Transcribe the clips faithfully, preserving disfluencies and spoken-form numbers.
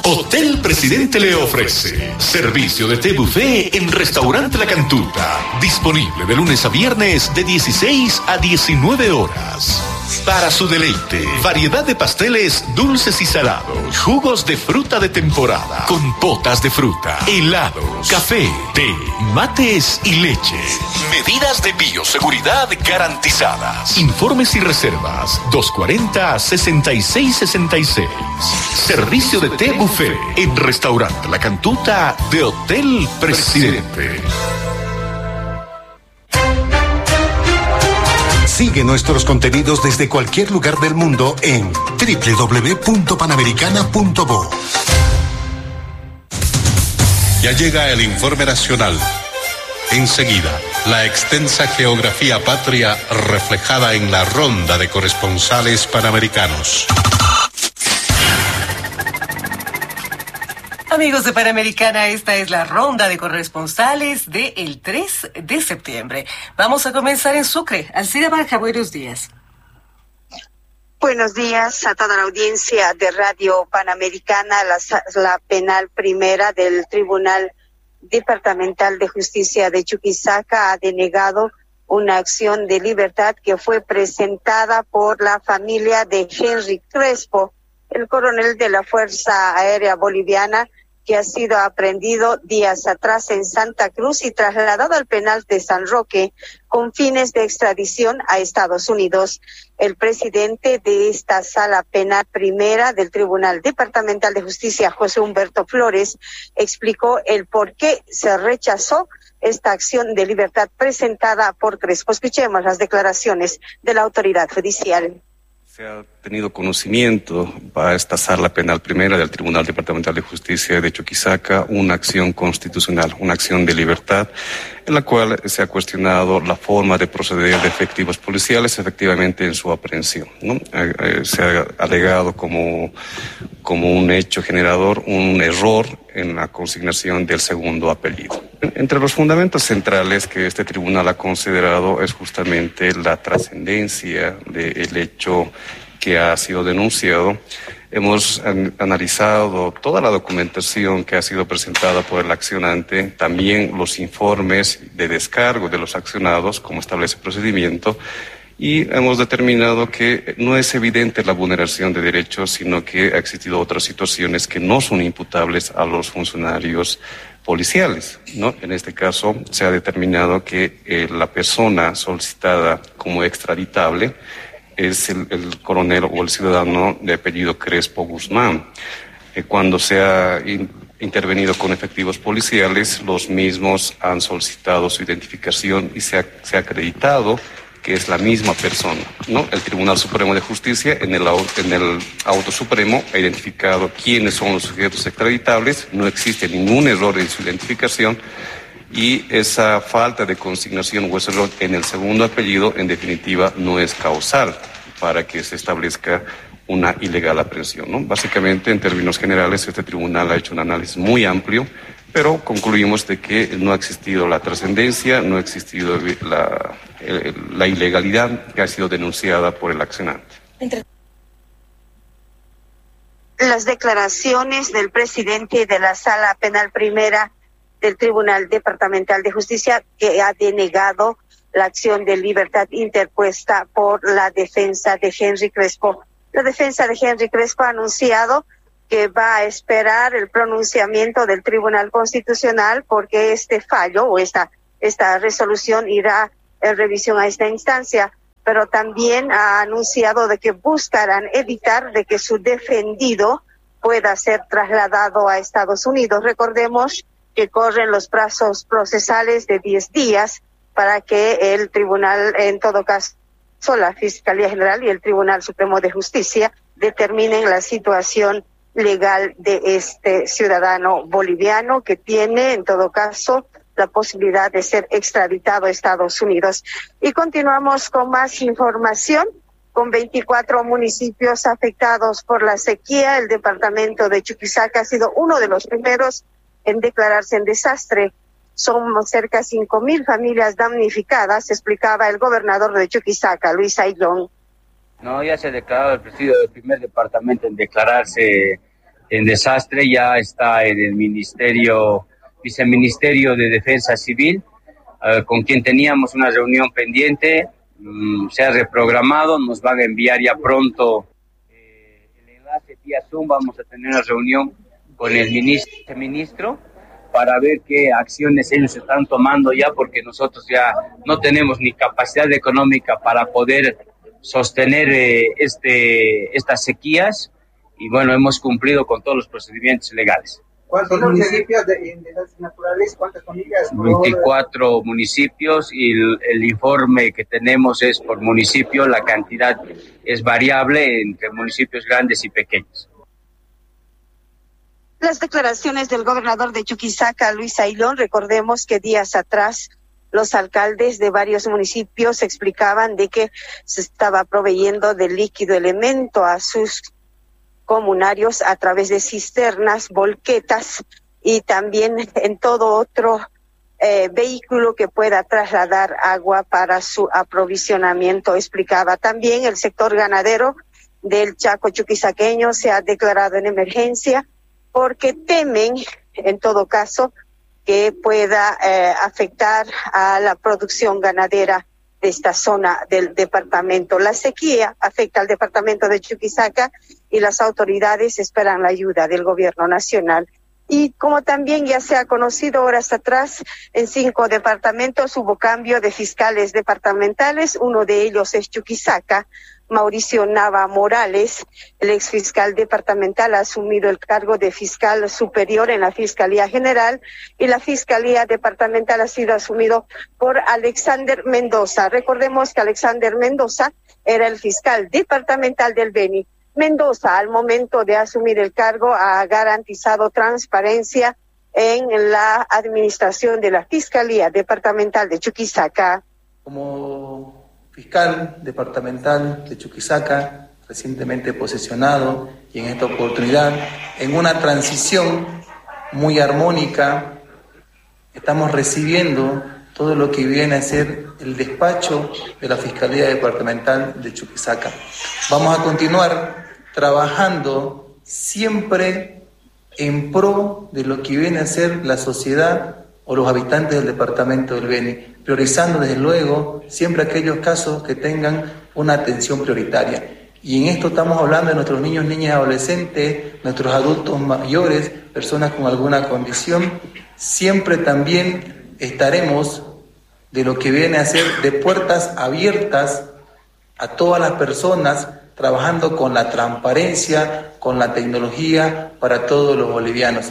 Hotel Presidente le ofrece servicio de té buffet en Restaurante La Cantuta, disponible de lunes a viernes de dieciséis a diecinueve horas. Para su deleite, variedad de pasteles dulces y salados, jugos de fruta de temporada, compotas de fruta, helados, café, té, mates y leche. Medidas de bioseguridad garantizadas. Informes y reservas dos cuatro cero, seis seis seis seis. Servicio de té buffet en Restaurante La Cantuta de Hotel Presidente. Sigue nuestros contenidos desde cualquier lugar del mundo en doble u doble u doble u punto panamericana punto bo. Ya llega el informe nacional. Enseguida, la extensa geografía patria reflejada en la ronda de corresponsales panamericanos. Amigos de Panamericana, esta es la ronda de corresponsales del tres de septiembre. Vamos a comenzar en Sucre. Alcida Barja, buenos días. Buenos días a toda la audiencia de Radio Panamericana. La, la penal primera del Tribunal Departamental de Justicia de Chuquisaca ha denegado una acción de libertad que fue presentada por la familia de Henry Crespo, el coronel de la Fuerza Aérea Boliviana, que ha sido aprehendido días atrás en Santa Cruz y trasladado al penal de San Roque con fines de extradición a Estados Unidos. El presidente de esta sala penal primera del Tribunal Departamental de Justicia, José Humberto Flores, explicó el por qué se rechazó esta acción de libertad presentada por Crespo. Escuchemos las declaraciones de la autoridad judicial. Se ha tenido conocimiento para esta sala penal primera del Tribunal Departamental de Justicia de Chuquisaca una acción constitucional, una acción de libertad, en la cual se ha cuestionado la forma de proceder de efectivos policiales efectivamente en su aprehensión, ¿no? Eh, eh, se ha alegado como, como un hecho generador un error en la consignación del segundo apellido. Entre los fundamentos centrales que este tribunal ha considerado es justamente la trascendencia del hecho que ha sido denunciado. Hemos an- analizado toda la documentación que ha sido presentada por el accionante, también los informes de descargo de los accionados, como establece el procedimiento, y hemos determinado que no es evidente la vulneración de derechos, sino que ha existido otras situaciones que no son imputables a los funcionarios policiales, ¿no? En este caso se ha determinado que eh, la persona solicitada como extraditable es el, el coronel o el ciudadano de apellido Crespo Guzmán. Eh, cuando se ha in, intervenido con efectivos policiales, los mismos han solicitado su identificación y se ha, se ha acreditado que es la misma persona, ¿no? El Tribunal Supremo de Justicia, en el, en el auto supremo, ha identificado quiénes son los sujetos extraditables, no existe ningún error en su identificación, y esa falta de consignación o ese error en el segundo apellido, en definitiva, no es causal para que se establezca una ilegal aprehensión, ¿no? Básicamente, en términos generales, este tribunal ha hecho un análisis muy amplio, pero concluimos de que no ha existido la trascendencia, no ha existido la, la ilegalidad que ha sido denunciada por el accionante. Las declaraciones del presidente de la Sala Penal Primera del Tribunal Departamental de Justicia, que ha denegado la acción de libertad interpuesta por la defensa de Henry Crespo. La defensa de Henry Crespo ha anunciado que va a esperar el pronunciamiento del Tribunal Constitucional porque este fallo o esta, esta resolución irá en revisión a esta instancia, pero también ha anunciado de que buscarán evitar de que su defendido pueda ser trasladado a Estados Unidos. Recordemos que corren los plazos procesales de diez días para que el tribunal, en todo caso, la Fiscalía General y el Tribunal Supremo de Justicia determinen la situación legal de este ciudadano boliviano que tiene, en todo caso, la posibilidad de ser extraditado a Estados Unidos. Y continuamos con más información. Con veinticuatro municipios afectados por la sequía, el departamento de Chuquisaca ha sido uno de los primeros en declararse en desastre. Son cerca de cinco mil familias damnificadas, explicaba el gobernador de Chuquisaca, Luis Ayllón. No, ya se ha declarado el presidio del primer departamento en declararse en desastre, ya está en el Ministerio, Viceministerio de Defensa Civil, uh, con quien teníamos una reunión pendiente, um, se ha reprogramado, nos van a enviar ya pronto eh, el enlace vía Zoom, vamos a tener una reunión con el ministro, ministro para ver qué acciones ellos están tomando ya, porque nosotros ya no tenemos ni capacidad económica para poder sostener eh, este, estas sequías, y bueno, hemos cumplido con todos los procedimientos legales. ¿Cuántos municipios de, de desastres naturales? ¿Cuántas familias? veinticuatro municipios, y el, el informe que tenemos es por municipio, la cantidad es variable entre municipios grandes y pequeños. Las declaraciones del gobernador de Chuquisaca, Luis Aylón, recordemos que días atrás los alcaldes de varios municipios explicaban de que se estaba proveyendo de líquido elemento a sus comunarios a través de cisternas, volquetas y también en todo otro eh, vehículo que pueda trasladar agua para su aprovisionamiento, explicaba. También el sector ganadero del Chaco chuquisaqueño se ha declarado en emergencia porque temen, en todo caso, que pueda eh, afectar a la producción ganadera de esta zona del departamento. La sequía afecta al departamento de Chuquisaca y las autoridades esperan la ayuda del gobierno nacional. Y como también ya se ha conocido horas atrás, en cinco departamentos hubo cambio de fiscales departamentales, uno de ellos es Chuquisaca. Mauricio Nava Morales, el exfiscal departamental, ha asumido el cargo de fiscal superior en la Fiscalía General, y la Fiscalía Departamental ha sido asumido por Alexander Mendoza. Recordemos que Alexander Mendoza era el fiscal departamental del Beni. Mendoza, al momento de asumir el cargo, ha garantizado transparencia en la administración de la Fiscalía Departamental de Chuquisaca. Como fiscal departamental de Chuquisaca, recientemente posesionado, y en esta oportunidad, en una transición muy armónica, estamos recibiendo todo lo que viene a ser el despacho de la Fiscalía Departamental de Chuquisaca. Vamos a continuar trabajando siempre en pro de lo que viene a ser la sociedad o los habitantes del departamento del Beni, priorizando desde luego siempre aquellos casos que tengan una atención prioritaria. Y en esto estamos hablando de nuestros niños, niñas y adolescentes, nuestros adultos mayores, personas con alguna condición. Siempre también estaremos de lo que viene a ser de puertas abiertas a todas las personas, trabajando con la transparencia, con la tecnología para todos los bolivianos.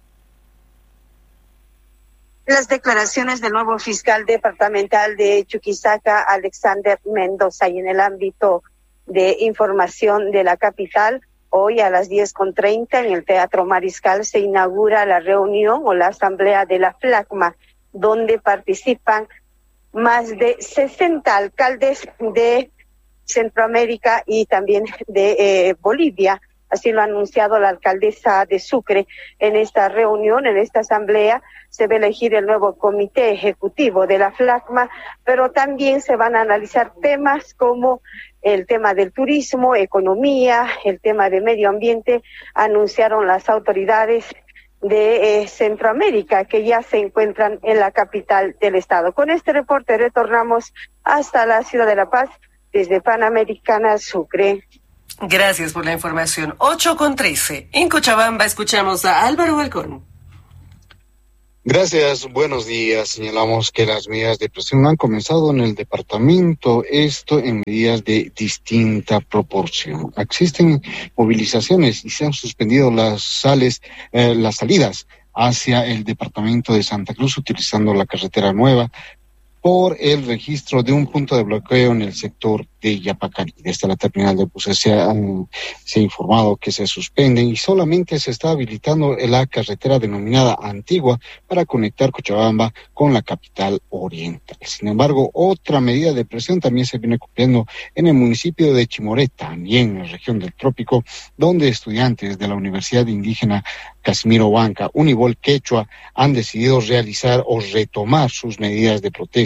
Las declaraciones del nuevo fiscal departamental de Chuquisaca, Alexander Mendoza. Y en el ámbito de información de la capital, hoy a las diez con treinta en el Teatro Mariscal se inaugura la reunión o la asamblea de la FLACMA, donde participan más de sesenta alcaldes de Centroamérica y también de eh, Bolivia. Así lo ha anunciado la alcaldesa de Sucre. En esta reunión, en esta asamblea, se va a elegir el nuevo comité ejecutivo de la FLACMA, pero también se van a analizar temas como el tema del turismo, economía, el tema de medio ambiente, anunciaron las autoridades de eh, Centroamérica, que ya se encuentran en la capital del estado. Con este reporte retornamos hasta la ciudad de La Paz, desde Panamericana, Sucre. Gracias por la información. ocho con trece. En Cochabamba escuchamos a Álvaro Balcón. Gracias, buenos días. Señalamos que las medidas de presión han comenzado en el departamento, esto en medidas de distinta proporción. Existen movilizaciones y se han suspendido las sales, eh, las salidas hacia el departamento de Santa Cruz utilizando la carretera nueva por el registro de un punto de bloqueo en el sector de Yapacari. Desde la terminal de buses se ha, se ha informado que se suspenden y solamente se está habilitando la carretera denominada Antigua para conectar Cochabamba con la capital oriental. Sin embargo, otra medida de presión también se viene cumpliendo en el municipio de Chimoré, también en la región del Trópico, donde estudiantes de la Universidad Indígena Casimiro Huanca, Unibol Quechua, han decidido realizar o retomar sus medidas de protesta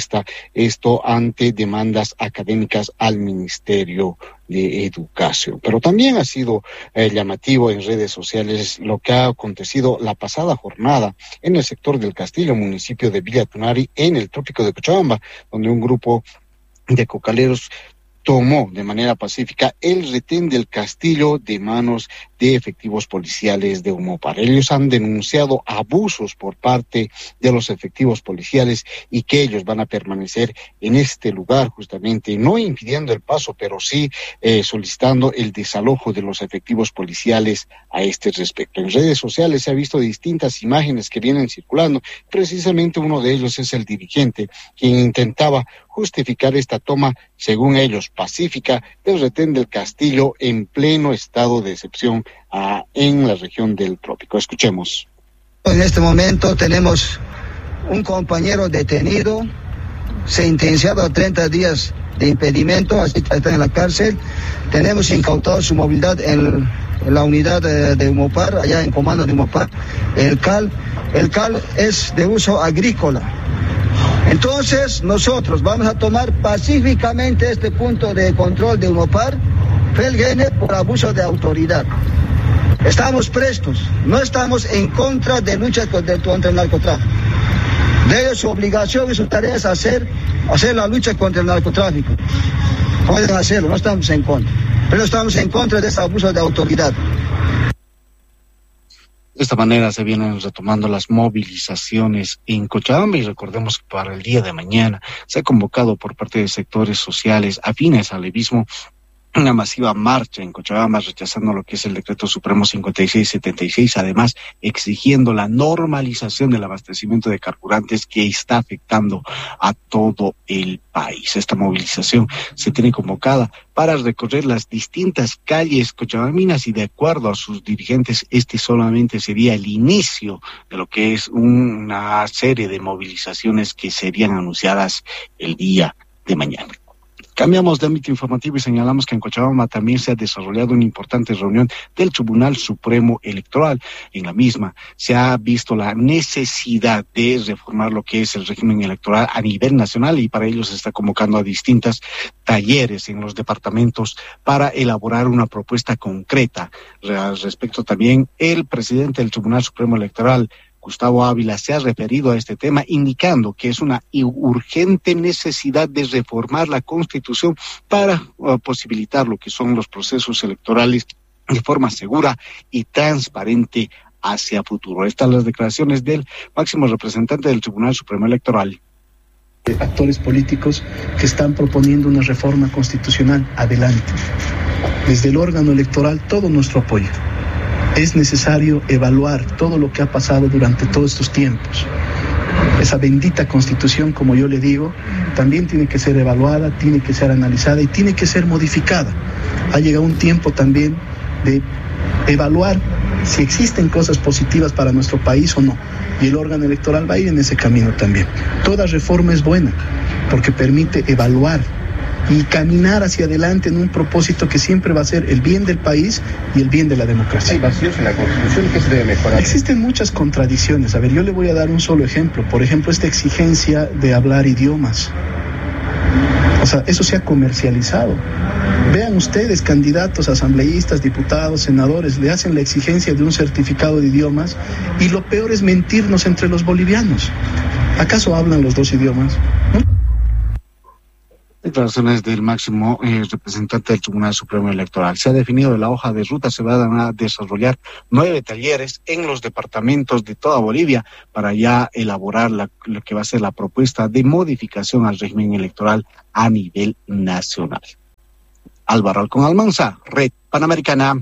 respuesta, esto ante demandas académicas al Ministerio de Educación. Pero también ha sido eh, llamativo en redes sociales lo que ha acontecido la pasada jornada en el sector del Castillo, municipio de Villa Tunari, en el trópico de Cochabamba, donde un grupo de cocaleros tomó de manera pacífica el retén del castillo de manos de efectivos policiales de Umopar. Ellos han denunciado abusos por parte de los efectivos policiales y que ellos van a permanecer en este lugar justamente, no impidiendo el paso, pero sí eh, solicitando el desalojo de los efectivos policiales a este respecto. En redes sociales se ha visto distintas imágenes que vienen circulando. Precisamente uno de ellos es el dirigente, quien intentaba justificar esta toma, según ellos, pacífica del retén del castillo en pleno estado de excepción a, en la región del trópico. Escuchemos. En este momento tenemos un compañero detenido, sentenciado a treinta días de impedimento, así que está en la cárcel. Tenemos incautado su movilidad en, en la unidad de, de Umopar, allá en comando de Umopar. El C A L, el C A L es de uso agrícola. Entonces nosotros vamos a tomar pacíficamente este punto de control de Umopar, Felgene, por abuso de autoridad. Estamos prestos, no estamos en contra de lucha contra, contra el narcotráfico. De ellos su obligación y su tarea es hacer, hacer la lucha contra el narcotráfico. Pueden hacerlo, no estamos en contra, pero estamos en contra de ese abuso de autoridad. De esta manera se vienen retomando las movilizaciones en Cochabamba y recordemos que para el día de mañana se ha convocado por parte de sectores sociales afines al levismo una masiva marcha en Cochabamba rechazando lo que es el decreto supremo cincuenta y seis setenta y seis, además exigiendo la normalización del abastecimiento de carburantes que está afectando a todo el país. Esta movilización se tiene convocada para recorrer las distintas calles cochabambinas y de acuerdo a sus dirigentes este solamente sería el inicio de lo que es una serie de movilizaciones que serían anunciadas el día de mañana. Cambiamos de ámbito informativo y señalamos que en Cochabamba también se ha desarrollado una importante reunión del Tribunal Supremo Electoral. En la misma se ha visto la necesidad de reformar lo que es el régimen electoral a nivel nacional y para ello se está convocando a distintos talleres en los departamentos para elaborar una propuesta concreta. Al respecto también el presidente del Tribunal Supremo Electoral, Gustavo Ávila, se ha referido a este tema, indicando que es una urgente necesidad de reformar la Constitución para uh, posibilitar lo que son los procesos electorales de forma segura y transparente hacia futuro. Estas las declaraciones del máximo representante del Tribunal Supremo Electoral. Actores políticos que están proponiendo una reforma constitucional, adelante. Desde el órgano electoral, todo nuestro apoyo. Es necesario evaluar todo lo que ha pasado durante todos estos tiempos. Esa bendita Constitución, como yo le digo, también tiene que ser evaluada, tiene que ser analizada y tiene que ser modificada. Ha llegado un tiempo también de evaluar si existen cosas positivas para nuestro país o no. Y el órgano electoral va a ir en ese camino también. Toda reforma es buena porque permite evaluar y caminar hacia adelante en un propósito que siempre va a ser el bien del país y el bien de la democracia. Hay vacíos en la Constitución, ¿qué se debe mejorar? Existen muchas contradicciones. A ver, yo le voy a dar un solo ejemplo. Por ejemplo, esta exigencia de hablar idiomas. O sea, eso se ha comercializado. Vean ustedes, candidatos, asambleístas, diputados, senadores, le hacen la exigencia de un certificado de idiomas y lo peor es mentirnos entre los bolivianos. ¿Acaso hablan los dos idiomas? ¿No? Declaraciones del máximo eh, representante del Tribunal Supremo Electoral. Se ha definido la hoja de ruta, se van a desarrollar nueve talleres en los departamentos de toda Bolivia para ya elaborar la, lo que va a ser la propuesta de modificación al régimen electoral a nivel nacional. Álvaro Alcón Almanza, Red Panamericana.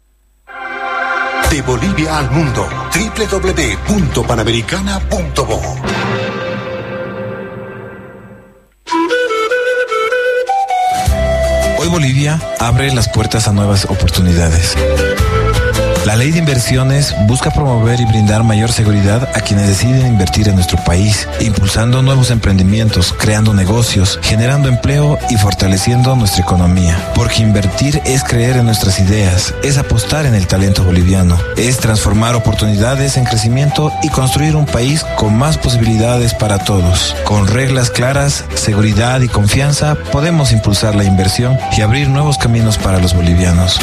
De Bolivia al mundo, doble u doble u doble u punto panamericana punto bo. Hoy Bolivia abre las puertas a nuevas oportunidades. La Ley de Inversiones busca promover y brindar mayor seguridad a quienes deciden invertir en nuestro país, impulsando nuevos emprendimientos, creando negocios, generando empleo y fortaleciendo nuestra economía. Porque invertir es creer en nuestras ideas, es apostar en el talento boliviano, es transformar oportunidades en crecimiento y construir un país con más posibilidades para todos. Con reglas claras, seguridad y confianza podemos impulsar la inversión y abrir nuevos caminos para los bolivianos.